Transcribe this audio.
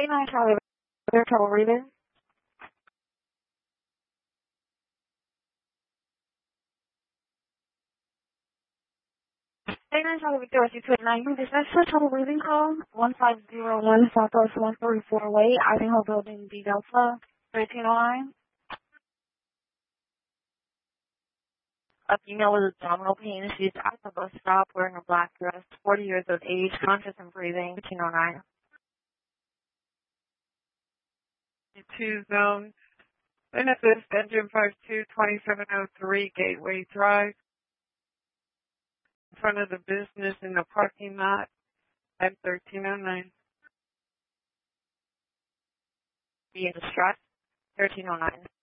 89 Charlie, their trouble breathing. 89 Charlie Victor, 289. This next for trouble breathing call, 1501 Southwest 134 Way, Ivanhoe Building, D Delta, 1309. A female with abdominal pain. She's at the bus stop wearing a black dress, 40 years of age, conscious and breathing, 1309. 2 zone. Benefits, engine 52, 2703 Gateway Drive. In front of the business in the parking lot at 1309. Be in distress, 1309.